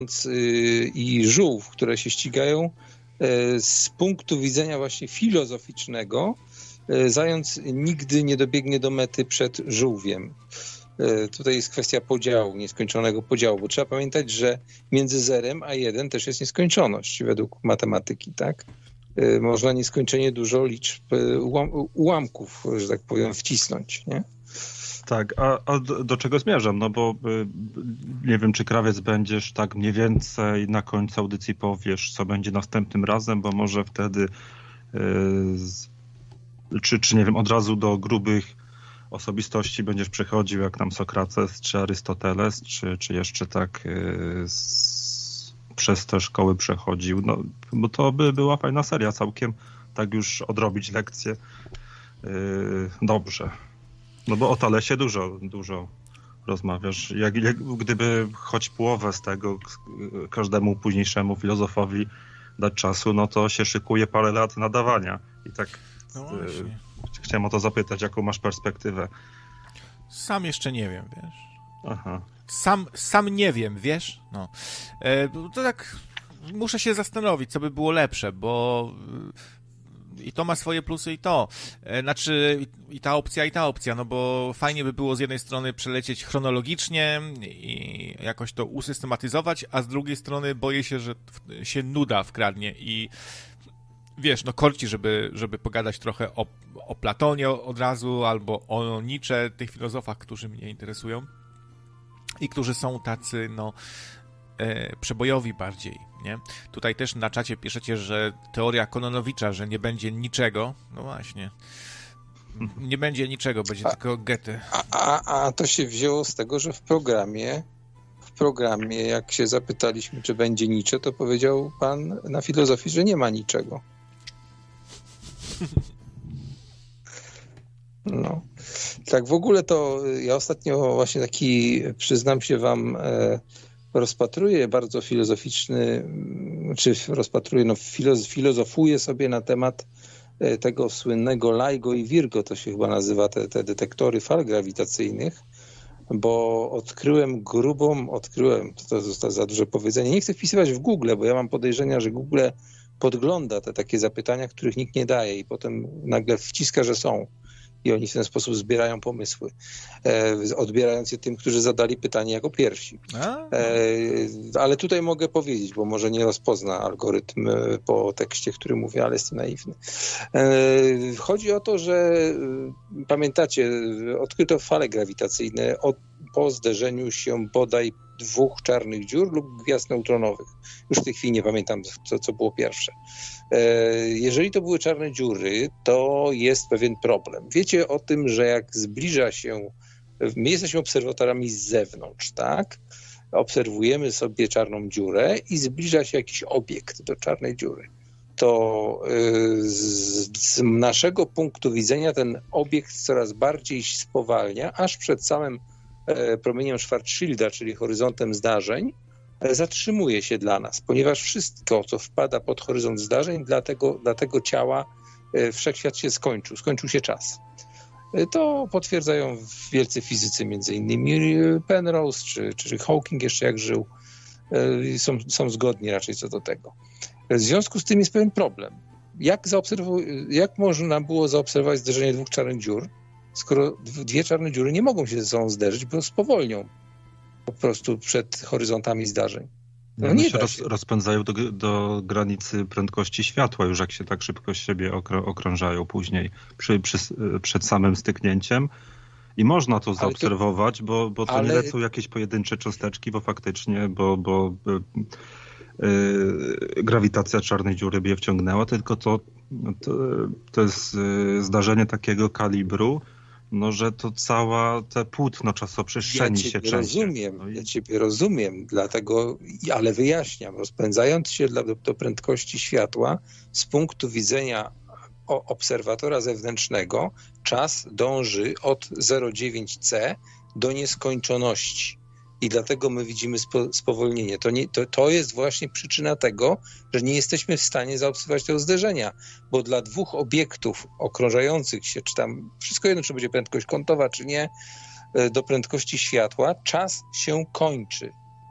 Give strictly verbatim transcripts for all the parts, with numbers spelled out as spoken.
i żółw, które się ścigają, z punktu widzenia właśnie filozoficznego, zając nigdy nie dobiegnie do mety przed żółwiem. Tutaj jest kwestia podziału, nieskończonego podziału, bo trzeba pamiętać, że między zerem a jeden też jest nieskończoność według matematyki, tak? Można nieskończenie dużo liczb, ułamków, że tak powiem, wcisnąć, nie? Tak, a, a do, do czego zmierzam? No bo y, nie wiem, czy krawiec będziesz tak mniej więcej na końcu audycji powiesz, co będzie następnym razem, bo może wtedy y, z, czy, czy nie wiem, od razu do grubych osobistości będziesz przechodził, jak nam Sokrates, czy Arystoteles, czy, czy jeszcze tak y, z, przez te szkoły przechodził. No, bo to by była fajna seria, całkiem tak już odrobić lekcję y, dobrze. No bo o Thalesie dużo, dużo rozmawiasz. Jak, jak, gdyby choć połowę z tego każdemu późniejszemu filozofowi dać czasu, no to się szykuje parę lat nadawania. I tak no y, chciałem o to zapytać, jaką masz perspektywę. Sam jeszcze nie wiem, wiesz. Aha. Sam, sam nie wiem, wiesz. No. E, to tak muszę się zastanowić, co by było lepsze, bo i to ma swoje plusy i to. Znaczy i ta opcja, i ta opcja, no bo fajnie by było z jednej strony przelecieć chronologicznie i jakoś to usystematyzować, a z drugiej strony boję się, że się nuda wkradnie i wiesz, no korci, żeby, żeby pogadać trochę o, o Platonie od razu, albo o Nietzsche, tych filozofach, którzy mnie interesują i którzy są tacy, no e, przebojowi bardziej, nie? Tutaj też na czacie piszecie, że teoria Kononowicza, że nie będzie niczego, no właśnie, nie będzie niczego, będzie a, tylko Goethe. A, a, a to się wzięło z tego, że w programie, w programie, jak się zapytaliśmy, czy będzie Nietzsche, to powiedział pan na filozofii, że nie ma niczego. No. Tak w ogóle to ja ostatnio właśnie taki, przyznam się wam, e, rozpatruję bardzo filozoficzny, czy rozpatruję, no filoz, filozofuję sobie na temat e, tego słynnego LIGO i Virgo, to się chyba nazywa, te, te detektory fal grawitacyjnych, bo odkryłem grubą, odkryłem, to, to zostało za duże powiedzenie, nie chcę wpisywać w Google, bo ja mam podejrzenia, że Google podgląda te takie zapytania, których nikt nie daje i potem nagle wciska, że są. I oni w ten sposób zbierają pomysły, e, odbierając je tym, którzy zadali pytanie jako pierwsi. E, ale tutaj mogę powiedzieć, bo może nie rozpozna algorytm po tekście, który mówię, ale jestem naiwny. E, chodzi o to, że e, pamiętacie, odkryto fale grawitacyjne od, po zderzeniu się bodaj dwóch czarnych dziur lub gwiazd neutronowych. Już w tej chwili nie pamiętam, co, co było pierwsze. Jeżeli to były czarne dziury, to jest pewien problem. Wiecie o tym, że jak zbliża się, my jesteśmy obserwatorami z zewnątrz, tak? Obserwujemy sobie czarną dziurę i zbliża się jakiś obiekt do czarnej dziury. To z, z naszego punktu widzenia ten obiekt coraz bardziej spowalnia, aż przed samym promieniem Schwarzschilda, czyli horyzontem zdarzeń, zatrzymuje się dla nas, ponieważ wszystko, co wpada pod horyzont zdarzeń, dla tego, dla tego ciała wszechświat się skończył, skończył się czas. To potwierdzają wielcy fizycy, między innymi Penrose czy, czy Hawking jeszcze jak żył. Są, są zgodni raczej co do tego. W związku z tym jest pewien problem. Jak, zaobserwu- jak można było zaobserwować zderzenie dwóch czarnych dziur, skoro dwie czarne dziury nie mogą się ze sobą zderzyć, bo spowolnią po prostu przed horyzontami zdarzeń. No One nie się, roz, się rozpędzają do, do granicy prędkości światła, już jak się tak szybko siebie okrą, okrążają później przy, przy, przed samym styknięciem. I można to zaobserwować, to, bo, bo to ale... nie lecą jakieś pojedyncze cząsteczki, bo faktycznie, bo, bo yy, grawitacja czarnej dziury by je wciągnęła, tylko to, to, to jest zdarzenie takiego kalibru, no, że to cała te płótno czasoprzestrzeni ja się rozumiem, no i... Ja ciebie rozumiem, dlatego, ale wyjaśniam, rozpędzając się do, do prędkości światła z punktu widzenia obserwatora zewnętrznego, czas dąży od zero przecinek dziewięć C do nieskończoności. I dlatego my widzimy spo, spowolnienie. To, nie, to, to jest właśnie przyczyna tego, że nie jesteśmy w stanie zaobserwować tego zderzenia, bo dla dwóch obiektów okrążających się, czy tam wszystko jedno, czy będzie prędkość kątowa, czy nie, do prędkości światła, czas się kończy.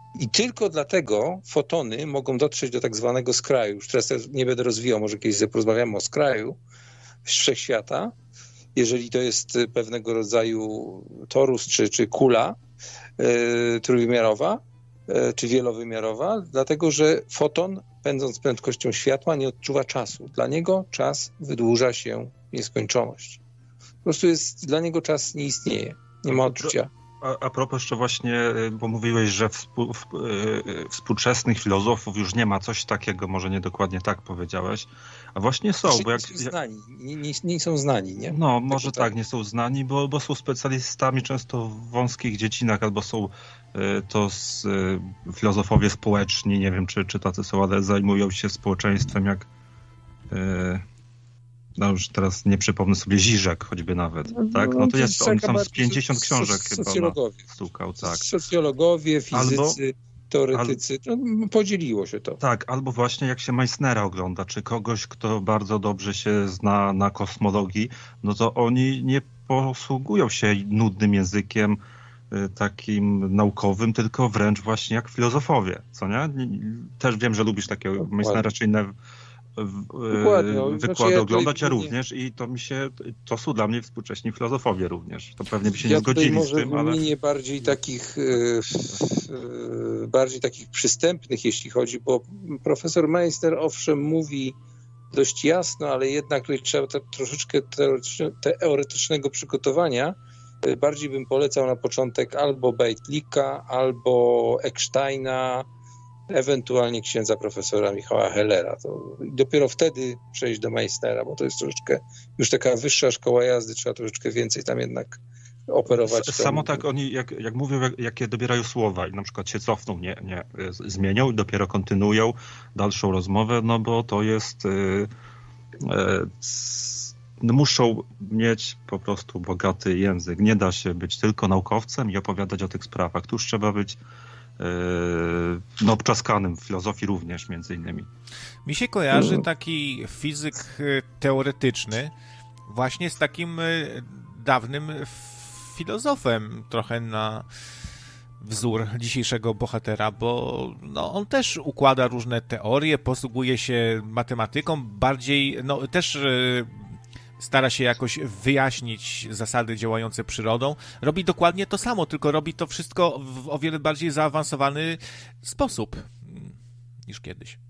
I tylko dlatego fotony mogą dotrzeć do tak zwanego skraju. Już teraz nie będę rozwijał, może kiedyś porozmawiamy o skraju wszechświata. Jeżeli to jest pewnego rodzaju torus czy, czy kula yy, trójwymiarowa, yy, czy wielowymiarowa, dlatego że foton, pędząc prędkością światła, nie odczuwa czasu. Dla niego czas wydłuża się w nieskończoność. Po prostu jest, dla niego czas nie istnieje, nie ma odczucia. A, a propos jeszcze właśnie, bo mówiłeś, że współ, w, yy, współczesnych filozofów już nie ma coś takiego, może nie dokładnie tak powiedziałeś, a właśnie są. Znaczy, bo jak, nie są znani, nie, nie, nie są znani, nie? No, może tak, nie są znani, bo, bo są specjalistami często w wąskich dziedzinach, albo są y, to z, y, filozofowie społeczni, nie wiem, czy, czy tacy są, ale zajmują się społeczeństwem, jak y, no już teraz nie przypomnę sobie, Ziżek choćby nawet, tak? No to jest, on tam z pięćdziesiąt książek chyba nastukał, tak. Socjologowie, fizycy, albo, teoretycy, al, no, podzieliło się to. Tak, albo właśnie jak się Meissnera ogląda, czy kogoś, kto bardzo dobrze się zna na kosmologii, no to oni nie posługują się nudnym językiem y, takim naukowym, tylko wręcz właśnie jak filozofowie, co nie? Też wiem, że lubisz takiego Meissnera czy inne Dokładnie. wykłady znaczy, ja oglądać, ja również i to mi się, to są dla mnie współcześni filozofowie również. To pewnie by się ja nie zgodzili z tym, ale... Ja bardziej takich bardziej takich przystępnych, jeśli chodzi, bo profesor Meissner owszem mówi dość jasno, ale jednak tutaj trzeba troszeczkę teoretycznego przygotowania. Bardziej bym polecał na początek albo Beitlika, albo Ecksteina, ewentualnie księdza profesora Michała Hellera. To dopiero wtedy przejść do Meissnera, bo to jest troszeczkę już taka wyższa szkoła jazdy, trzeba troszeczkę więcej tam jednak operować. Samo tak oni, jak, jak mówią, jak, jakie dobierają słowa i na przykład się cofną, nie, nie zmienią i dopiero kontynuują dalszą rozmowę, no bo to jest yy, yy, no muszą mieć po prostu bogaty język. Nie da się być tylko naukowcem i opowiadać o tych sprawach. Tu już trzeba być no obczaskanym w filozofii również między innymi. Mi się kojarzy taki fizyk teoretyczny właśnie z takim dawnym filozofem, trochę na wzór dzisiejszego bohatera, bo no, on też układa różne teorie, posługuje się matematyką, bardziej, no też stara się jakoś wyjaśnić zasady działające przyrodą. Robi dokładnie to samo, tylko robi to wszystko w o wiele bardziej zaawansowany sposób niż kiedyś.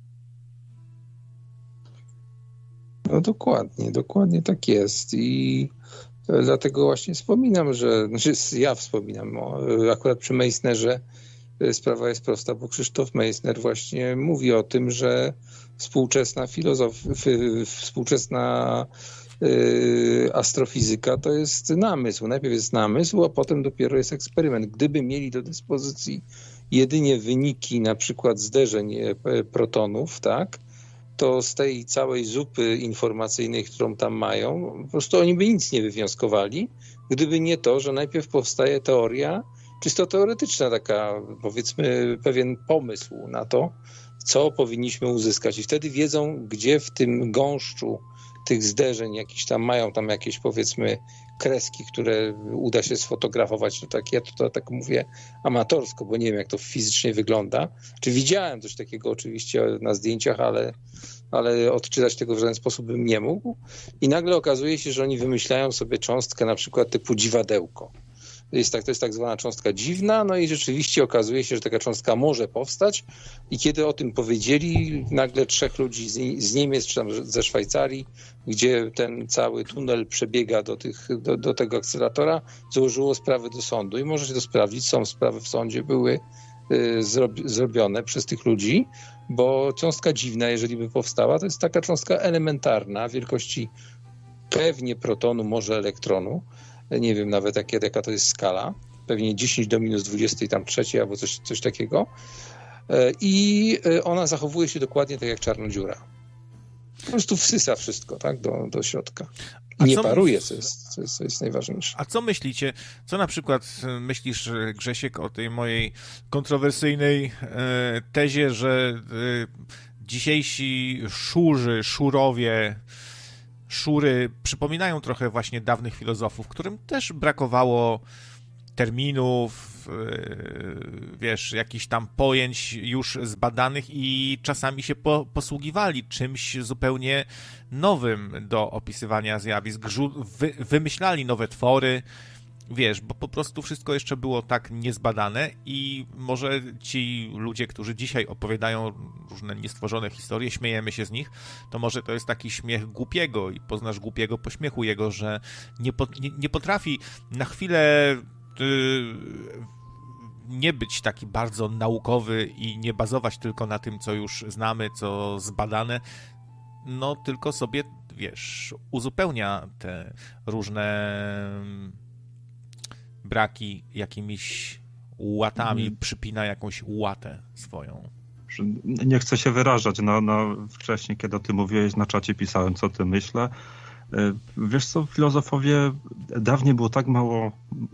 No dokładnie, dokładnie tak jest i dlatego właśnie wspominam, że, znaczy ja wspominam, akurat przy Meissnerze sprawa jest prosta, bo Krzysztof Meissner właśnie mówi o tym, że współczesna filozofia, współczesna astrofizyka to jest namysł. Najpierw jest namysł, a potem dopiero jest eksperyment. Gdyby mieli do dyspozycji jedynie wyniki na przykład zderzeń protonów, tak, to z tej całej zupy informacyjnej, którą tam mają, po prostu oni by nic nie wywnioskowali, gdyby nie to, że najpierw powstaje teoria, czysto teoretyczna taka, powiedzmy, pewien pomysł na to, co powinniśmy uzyskać. I wtedy wiedzą, gdzie w tym gąszczu tych zderzeń jakiś tam mają tam jakieś, powiedzmy, kreski, które uda się sfotografować. To tak, ja to, to tak mówię amatorsko, bo nie wiem, jak to fizycznie wygląda. Czy widziałem coś takiego oczywiście na zdjęciach, ale, ale odczytać tego w żaden sposób bym nie mógł. I nagle okazuje się, że oni wymyślają sobie cząstkę na przykład typu dziwadełko. Jest tak, to jest tak zwana cząstka dziwna, no i rzeczywiście okazuje się, że taka cząstka może powstać i kiedy o tym powiedzieli, nagle trzech ludzi z, z Niemiec czy tam ze Szwajcarii, gdzie ten cały tunel przebiega do, tych, do, do tego akceleratora, złożyło sprawy do sądu i możecie to sprawdzić, są sprawy w sądzie, były y, zrobi, zrobione przez tych ludzi, bo cząstka dziwna, jeżeli by powstała, to jest taka cząstka elementarna wielkości pewnie protonu, może elektronu. Nie wiem nawet jak, jaka to jest skala, pewnie dziesięć do minus dwudziestej tam trzeciej albo coś, coś takiego i ona zachowuje się dokładnie tak jak czarna dziura. Po prostu wsysa wszystko, tak, do, do środka. I nie co, paruje, co jest, co, jest, co jest najważniejsze. A co myślicie, co na przykład myślisz, Grzesiek, o tej mojej kontrowersyjnej e, tezie, że e, dzisiejsi szurzy, szurowie, szury przypominają trochę właśnie dawnych filozofów, którym też brakowało terminów, wiesz, jakichś tam pojęć już zbadanych i czasami się po, posługiwali czymś zupełnie nowym do opisywania zjawisk, wy, wymyślali nowe twory, wiesz, bo po prostu wszystko jeszcze było tak niezbadane i może ci ludzie, którzy dzisiaj opowiadają różne niestworzone historie, śmiejemy się z nich, to może to jest taki śmiech głupiego i poznasz głupiego po śmiechu jego, że nie, po, nie, nie potrafi na chwilę yy, nie być taki bardzo naukowy i nie bazować tylko na tym, co już znamy, co zbadane, no tylko sobie, wiesz, uzupełnia te różne braki jakimiś łatami, hmm. przypina jakąś łatę swoją. Nie chcę się wyrażać. No, no, wcześniej, kiedy ty mówiłeś, na czacie pisałem, co ty myślę. Wiesz co, filozofowie, dawniej było tak mało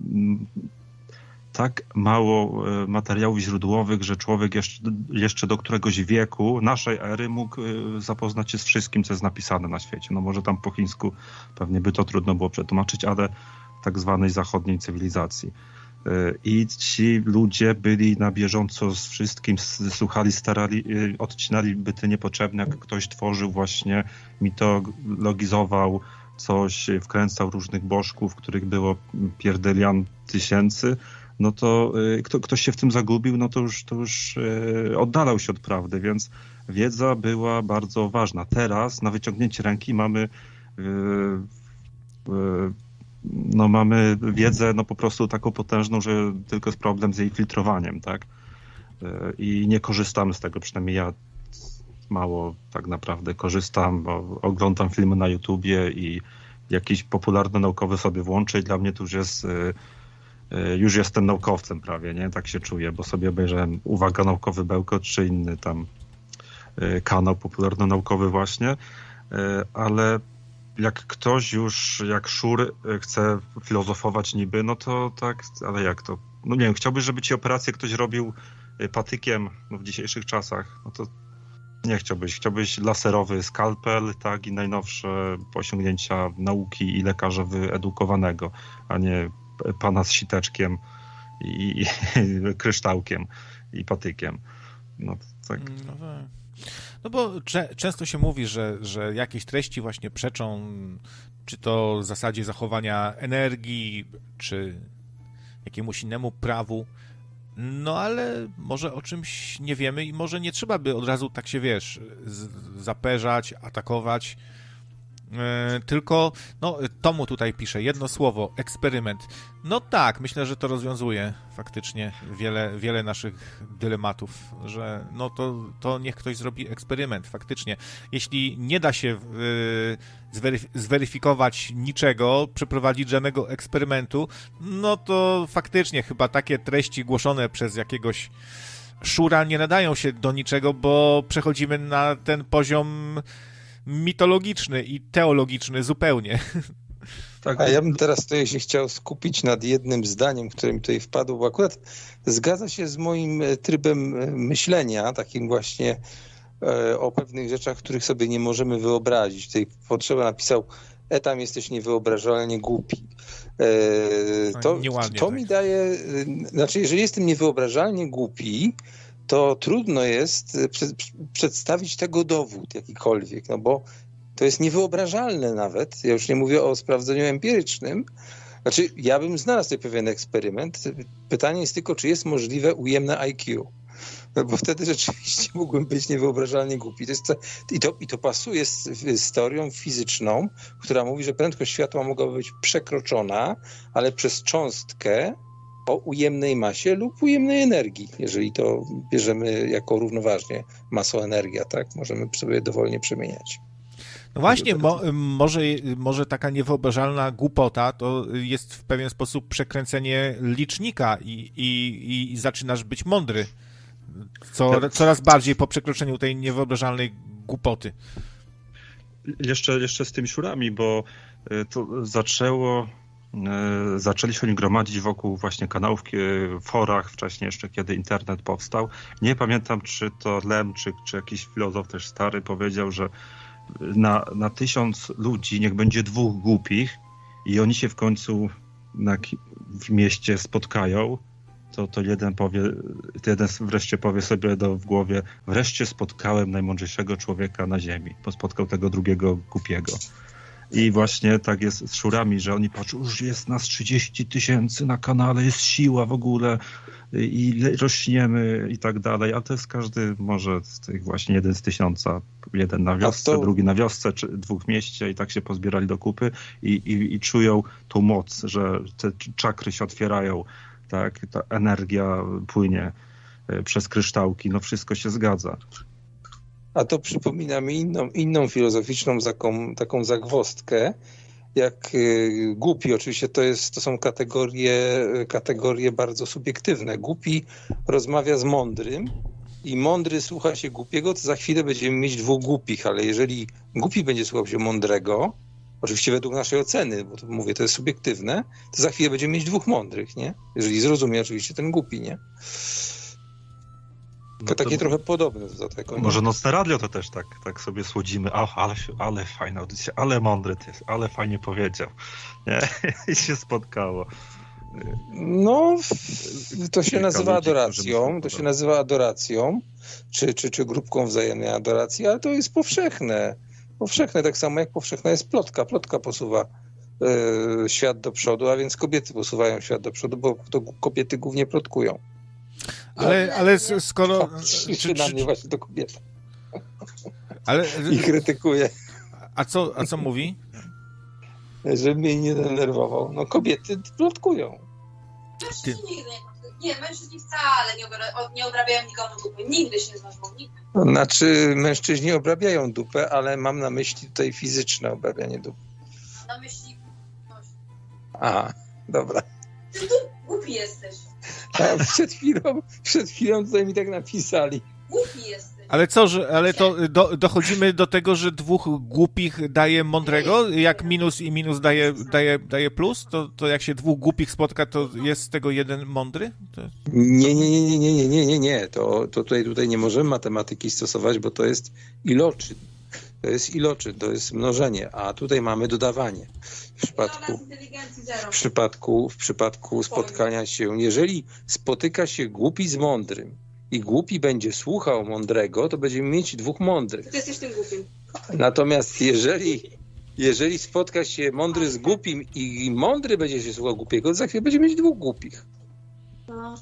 tak mało materiałów źródłowych, że człowiek jeszcze, jeszcze do któregoś wieku naszej ery mógł zapoznać się z wszystkim, co jest napisane na świecie. No może tam po chińsku pewnie by to trudno było przetłumaczyć, ale tak zwanej zachodniej cywilizacji. I ci ludzie byli na bieżąco z wszystkim, słuchali, starali, odcinali byty niepotrzebne, jak ktoś tworzył właśnie, mitologizował coś, wkręcał różnych bożków, których było pierdylian tysięcy, no to kto, ktoś się w tym zagubił, no to już, to już oddalał się od prawdy, więc wiedza była bardzo ważna. Teraz na wyciągnięcie ręki mamy no mamy wiedzę no po prostu taką potężną, że tylko jest problem z jej filtrowaniem, tak? I nie korzystamy z tego, przynajmniej ja mało tak naprawdę korzystam, bo oglądam filmy na YouTubie i jakiś popularny naukowy sobie włączę i dla mnie to już jest już jestem naukowcem prawie, nie? Tak się czuję, bo sobie obejrzałem Uwaga, naukowy bełkot, czy inny tam kanał popularno-naukowy właśnie, ale jak ktoś już, jak szur chce filozofować niby, no to tak, ale jak to? No nie wiem, chciałbyś, żeby ci operację ktoś robił patykiem no w dzisiejszych czasach, no to nie chciałbyś. Chciałbyś laserowy skalpel, tak, i najnowsze osiągnięcia nauki i lekarza wyedukowanego, a nie pana z siteczkiem i, i kryształkiem i patykiem. No tak. No tak. No bo cze- często się mówi, że, że jakieś treści właśnie przeczą, czy to w zasadzie zachowania energii, czy jakiemuś innemu prawu, no ale może o czymś nie wiemy i może nie trzeba by od razu tak się, wiesz, z- zaperzać, atakować, yy, tylko, no Tomu tutaj pisze, jedno słowo, eksperyment. No tak, myślę, że to rozwiązuje faktycznie wiele, wiele naszych dylematów, że no to, to niech ktoś zrobi eksperyment, faktycznie. Jeśli nie da się yy, zweryf- zweryfikować niczego, przeprowadzić żadnego eksperymentu, no to faktycznie chyba takie treści głoszone przez jakiegoś szura nie nadają się do niczego, bo przechodzimy na ten poziom mitologiczny i teologiczny zupełnie. Tak, a ja bym teraz tutaj się chciał skupić nad jednym zdaniem, które mi tutaj wpadło, bo akurat zgadza się z moim trybem myślenia, takim właśnie e, o pewnych rzeczach, których sobie nie możemy wyobrazić. Tutaj Potrzeba napisał, e tam jesteś niewyobrażalnie głupi. E, to Nieładnie, to tak. mi daje, znaczy jeżeli jestem niewyobrażalnie głupi, to trudno jest przed, przedstawić tego dowód jakikolwiek, no bo to jest niewyobrażalne nawet. Ja już nie mówię o sprawdzeniu empirycznym. Znaczy, ja bym znalazł tutaj pewien eksperyment. Pytanie jest tylko, czy jest możliwe ujemne I Q. No bo wtedy rzeczywiście mógłbym być niewyobrażalnie głupi. To jest to, i, to, I to pasuje z, z teorią fizyczną, która mówi, że prędkość światła mogłaby być przekroczona, ale przez cząstkę o ujemnej masie lub ujemnej energii. Jeżeli to bierzemy jako równoważnie maso-energia, tak? Możemy sobie dowolnie przemieniać. No właśnie, mo, może, może taka niewyobrażalna głupota to jest w pewien sposób przekręcenie licznika i, i, i zaczynasz być mądry. Co, coraz bardziej po przekroczeniu tej niewyobrażalnej głupoty. Jeszcze, jeszcze z tymi szurami, bo to zaczęło, zaczęli się oni gromadzić wokół właśnie kanałów, w forach wcześniej jeszcze, kiedy internet powstał. Nie pamiętam, czy to Lem, czy, czy jakiś filozof też stary powiedział, że na, na tysiąc ludzi niech będzie dwóch głupich i oni się w końcu na, w mieście spotkają, to, to jeden powie, to jeden wreszcie powie sobie do, w głowie, wreszcie spotkałem najmądrzejszego człowieka na ziemi, bo spotkał tego drugiego głupiego. I właśnie tak jest z szurami, że oni patrzą, już jest nas trzydzieści tysięcy na kanale, jest siła w ogóle i rośniemy i tak dalej, a to jest każdy może z tych właśnie jeden z tysiąca, jeden na wiosce, to... drugi na wiosce, czy dwóch w mieście i tak się pozbierali do kupy i, i, i czują tą moc, że te czakry się otwierają, tak, ta energia płynie przez kryształki, no wszystko się zgadza. A to przypomina mi inną, inną filozoficzną taką, taką zagwozdkę, jak y, głupi. Oczywiście to, jest, to są kategorie, kategorie bardzo subiektywne. Głupi rozmawia z mądrym i mądry słucha się głupiego, to za chwilę będziemy mieć dwóch głupich, ale jeżeli głupi będzie słuchał się mądrego, oczywiście według naszej oceny, bo to mówię, to jest subiektywne, to za chwilę będziemy mieć dwóch mądrych, nie? Jeżeli zrozumie oczywiście ten głupi, nie? To, to takie to, trochę podobne do tego. Może Nocne Radio to też tak, tak sobie słodzimy. O, ale, ale fajna audycja, ale mądry ty jest, ale fajnie powiedział. Nie? I się spotkało. No, to się nazywa adoracją, to się nazywa adoracją, czy, czy, czy grupką wzajemnej adoracji, ale to jest powszechne. Powszechne, tak samo jak powszechna jest plotka. Plotka posuwa y, świat do przodu, a więc kobiety posuwają świat do przodu, bo to kobiety głównie plotkują. Ale, ale skoro... Krzyczy na mnie właśnie to kobieta. Ale... I krytykuje. A co, a co mówi? Żeby mnie nie denerwował. No kobiety plotkują. Mężczyźni nigdy nie, nie, mężczyźni wcale nie, obra, nie obrabiają nikomu dupy. Nigdy się nie znoszą, nigdy. Znaczy mężczyźni obrabiają dupę, ale mam na myśli tutaj fizyczne obrabianie dupy. Na myśli... Aha, dobra. Ty tu głupi jesteś. A przed chwilą, przed chwilą tutaj mi tak napisali. Głupi jesteś. Ale co, że, ale to do, dochodzimy do tego, że dwóch głupich daje mądrego? Jak minus i minus daje, daje, daje plus? To, to jak się dwóch głupich spotka, to jest z tego jeden mądry? To... Nie, nie, nie, nie, nie, nie, nie, nie. To, to tutaj, tutaj nie możemy matematyki stosować, bo to jest iloczyn. To jest iloczyn, to jest mnożenie, a tutaj mamy dodawanie. W przypadku, w przypadku, w przypadku spotkania się, jeżeli spotyka się głupi z mądrym i głupi będzie słuchał mądrego, to będziemy mieć dwóch mądrych. Ty jesteś tym głupim. Natomiast jeżeli, jeżeli spotka się mądry z głupim i mądry będzie się słuchał głupiego, to za chwilę będziemy mieć dwóch głupich. No.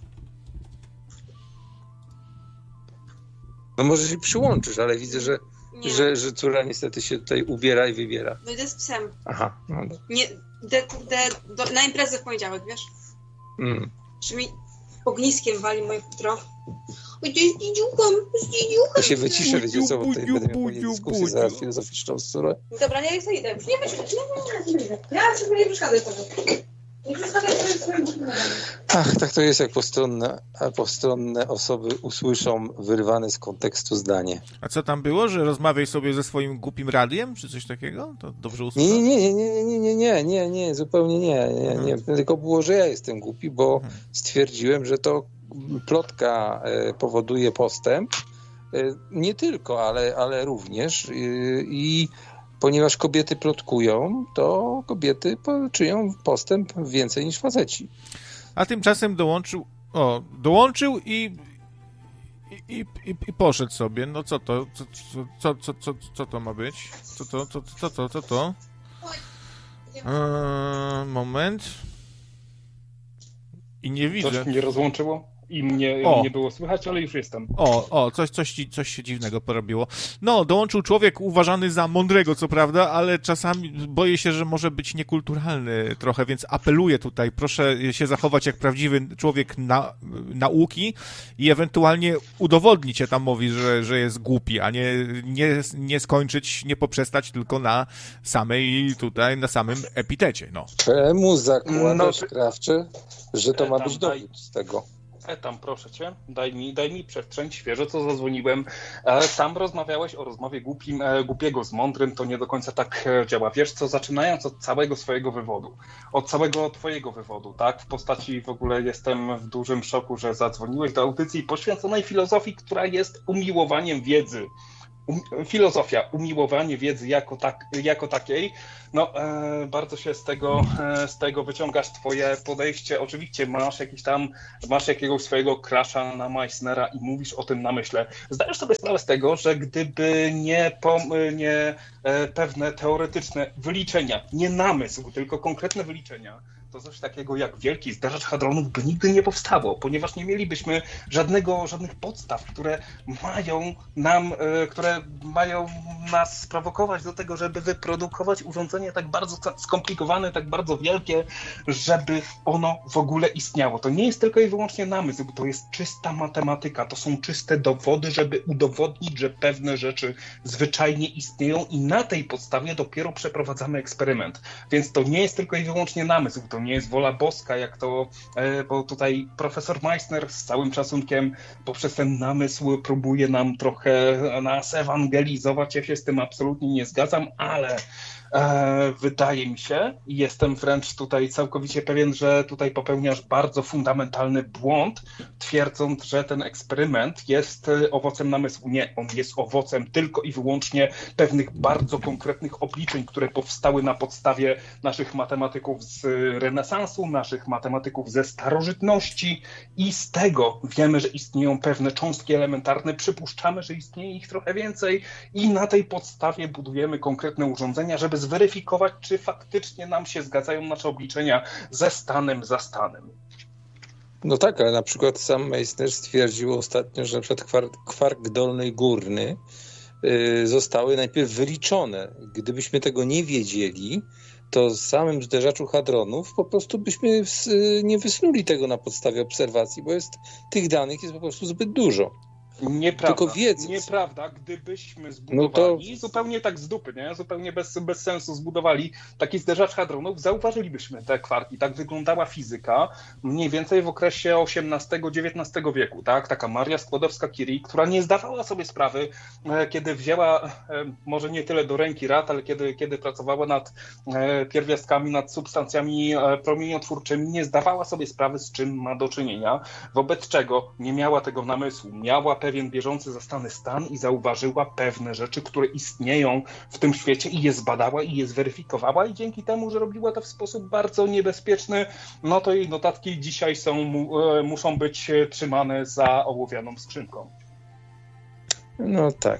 No może się przyłączysz, ale widzę, że Że, że córa niestety się tutaj ubiera i wybiera. No idę z psem. Aha. No. Nie, de, de, do, na imprezę w poniedziałek, wiesz? Mm. Czy mi ogniskiem wali moje futro. Oj, to jest dzidziuchą, z dzidziuchą. Ja się wyciszę, wiecie co, bo tutaj będę miał dyskusję zaraz filozoficzną z córą. Dobra, nie, jak sobie idę. Nie wyszedł, nie, nie, nie. Ja sobie nie przeszkadzaj sobie. Nie przeszkadzaj sobie swoim głupim. Ach, tak to jest, jak postronne, postronne osoby usłyszą wyrwane z kontekstu zdanie. A co tam było, że rozmawiaj sobie ze swoim głupim radiem, czy coś takiego? To dobrze usłyszałem? Nie, nie, nie, nie, nie, nie, nie, nie, zupełnie nie, nie, nie. Tylko było, że ja jestem głupi, bo stwierdziłem, że to plotka powoduje postęp. Nie tylko, ale, ale również i ponieważ kobiety plotkują, to kobiety czują postęp więcej niż faceci. A tymczasem dołączył, o, dołączył i, i, i, i poszedł sobie. No co to, co, co, co, co, co to ma być? Co to, co, co, co, co to? Eee, moment. I nie widzę. Coś mnie rozłączyło i mnie nie było słychać, ale już jestem. O, o, coś, coś, coś się dziwnego porobiło. No, dołączył człowiek uważany za mądrego, co prawda, ale czasami boję się, że może być niekulturalny trochę, więc apeluję tutaj, proszę się zachować jak prawdziwy człowiek na, nauki i ewentualnie udowodnić Etamowi, że, że jest głupi, a nie, nie, nie skończyć, nie poprzestać tylko na samej tutaj, na samym epitecie, no. Czemu zakładasz, no, Krawcze, że to ma być dowód z tego? E, tam proszę cię, daj mi, daj mi przestrzeń, świeżo co zadzwoniłem. E, tam rozmawiałeś o rozmowie głupim, e, głupiego z mądrym, to nie do końca tak e, działa. Wiesz co, zaczynając od całego swojego wywodu, od całego twojego wywodu, tak? W postaci w ogóle jestem w dużym szoku, że zadzwoniłeś do audycji poświęconej filozofii, która jest umiłowaniem wiedzy. Um, filozofia, umiłowanie wiedzy jako, tak, jako takiej, no e, bardzo się z tego, e, z tego wyciągasz twoje podejście. Oczywiście masz jakiś tam, masz jakiegoś swojego crusha na Meissnera i mówisz o tym namyśle. Zdajesz sobie sprawę z tego, że gdyby nie, pom- nie e, pewne teoretyczne wyliczenia, nie namysł, tylko konkretne wyliczenia, to coś takiego jak wielki zderzacz hadronów by nigdy nie powstało, ponieważ nie mielibyśmy żadnego, żadnych podstaw, które mają nam, które mają nas sprowokować do tego, żeby wyprodukować urządzenie tak bardzo skomplikowane, tak bardzo wielkie, żeby ono w ogóle istniało. To nie jest tylko i wyłącznie namysł, to jest czysta matematyka, to są czyste dowody, żeby udowodnić, że pewne rzeczy zwyczajnie istnieją i na tej podstawie dopiero przeprowadzamy eksperyment. Więc to nie jest tylko i wyłącznie namysł, to nie jest wola boska, jak to, bo tutaj profesor Meissner z całym szacunkiem poprzez ten namysł próbuje nam trochę nas ewangelizować. Ja się z tym absolutnie nie zgadzam, ale e, wydaje mi się i jestem wręcz tutaj całkowicie pewien, że tutaj popełniasz bardzo fundamentalny błąd, twierdząc, że ten eksperyment jest owocem namysłu. Nie, on jest owocem tylko i wyłącznie pewnych bardzo konkretnych obliczeń, które powstały na podstawie naszych matematyków z renesansu, naszych matematyków ze starożytności i z tego wiemy, że istnieją pewne cząstki elementarne, przypuszczamy, że istnieje ich trochę więcej i na tej podstawie budujemy konkretne urządzenia, żeby zweryfikować, czy faktycznie nam się zgadzają nasze obliczenia ze stanem za stanem. No tak, ale na przykład sam Meissner stwierdził ostatnio, że na przykład kwark, kwark dolny i górny yy, zostały najpierw wyliczone. Gdybyśmy tego nie wiedzieli, to w samym zderzaczu hadronów po prostu byśmy nie wysnuli tego na podstawie obserwacji, bo jest tych danych jest po prostu zbyt dużo. Nieprawda, tylko wiedzy. Nieprawda, gdybyśmy zbudowali, no to... zupełnie tak z dupy, nie? Zupełnie bez, bez sensu zbudowali taki zderzacz hadronów, zauważylibyśmy te kwarki. Tak wyglądała fizyka mniej więcej w okresie osiemnastego dziewiętnastego wieku, tak? Taka Maria Skłodowska-Curie, która nie zdawała sobie sprawy, kiedy wzięła, może nie tyle do ręki rad, ale kiedy, kiedy pracowała nad pierwiastkami, nad substancjami promieniotwórczymi, nie zdawała sobie sprawy, z czym ma do czynienia, wobec czego nie miała tego namysłu, miała pewien bieżący zastany stan i zauważyła pewne rzeczy, które istnieją w tym świecie i je zbadała i je zweryfikowała i dzięki temu, że robiła to w sposób bardzo niebezpieczny, no to jej notatki dzisiaj są, muszą być trzymane za ołowianą skrzynką. No tak.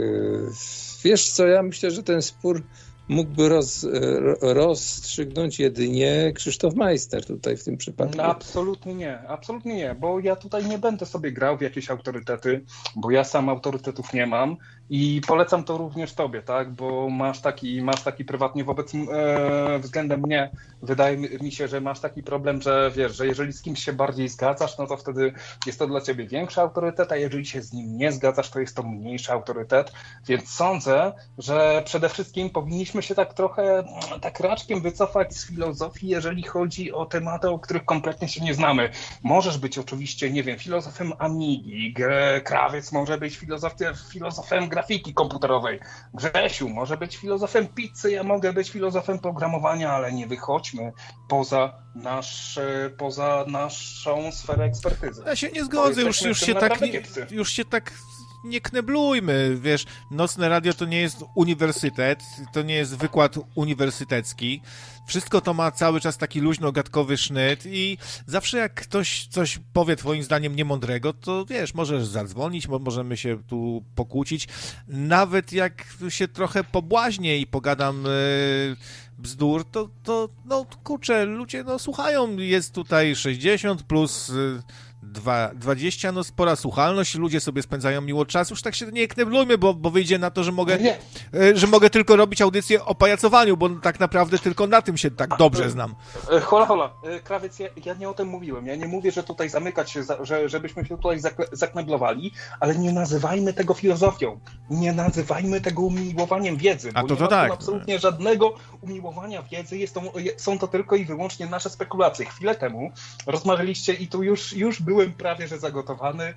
Wiesz co, ja myślę, że ten spór mógłby roz, rozstrzygnąć jedynie Krzysztof Meissner tutaj w tym przypadku. No, absolutnie nie, absolutnie nie, bo ja tutaj nie będę sobie grał w jakieś autorytety, bo ja sam autorytetów nie mam i polecam to również tobie, tak, bo masz taki, masz taki prywatnie wobec e, względem mnie, wydaje mi się, że masz taki problem, że wiesz, że jeżeli z kimś się bardziej zgadzasz, no to wtedy jest to dla ciebie większy autorytet, a jeżeli się z nim nie zgadzasz, to jest to mniejszy autorytet, więc sądzę, że przede wszystkim powinniśmy się tak trochę tak raczkiem wycofać z filozofii, jeżeli chodzi o tematy, o których kompletnie się nie znamy. Możesz być oczywiście, nie wiem, filozofem Amigi, Krawiec może być filozofem, filozofem grafiki komputerowej, Grzesiu może być filozofem pizzy, ja mogę być filozofem programowania, ale nie wychodźmy poza, nasz, poza naszą sferę ekspertyzy. Ja się nie zgodzę, już, już, się tak, już się tak nie kneblujmy, wiesz, Nocne Radio to nie jest uniwersytet, to nie jest wykład uniwersytecki, wszystko to ma cały czas taki luźno-gadkowy sznyt i zawsze jak ktoś coś powie twoim zdaniem niemądrego, to wiesz, możesz zadzwonić, możemy się tu pokłócić, nawet jak się trochę pobłaźnię i pogadam yy, bzdur, to, to no kurczę, ludzie no słuchają, jest tutaj sześćdziesiąt plus yy, dwadzieścia, no spora słuchalność, ludzie sobie spędzają miło czas, już tak się nie kneblujmy, bo, bo wyjdzie na to, że mogę, nie. że mogę tylko robić audycję o pajacowaniu, bo tak naprawdę tylko na tym się tak dobrze znam. Hola, hola, Krawiec, ja, ja nie o tym mówiłem, ja nie mówię, że tutaj zamykać się, że, żebyśmy się tutaj zakneblowali, ale nie nazywajmy tego filozofią, nie nazywajmy tego umiłowaniem wiedzy, bo A to, nie to ma tak. absolutnie żadnego umiłowania wiedzy, jest to, są to tylko i wyłącznie nasze spekulacje. Chwilę temu rozmawialiście i tu już, już był Byłem prawie, że zagotowany,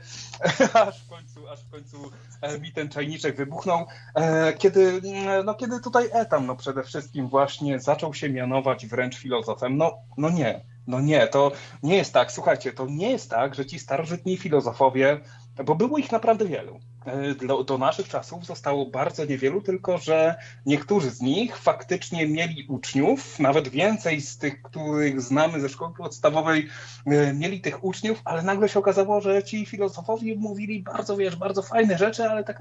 aż w końcu, aż w końcu mi ten czajniczek wybuchnął, kiedy, no, kiedy tutaj Etam no, przede wszystkim właśnie zaczął się mianować wręcz filozofem. No, no nie, no nie, to nie jest tak, słuchajcie, to nie jest tak, że ci starożytni filozofowie, bo było ich naprawdę wielu, do, do naszych czasów zostało bardzo niewielu, tylko że niektórzy z nich faktycznie mieli uczniów, nawet więcej z tych, których znamy ze szkoły podstawowej, mieli tych uczniów, ale nagle się okazało, że ci filozofowie mówili bardzo, wiesz, bardzo fajne rzeczy, ale tak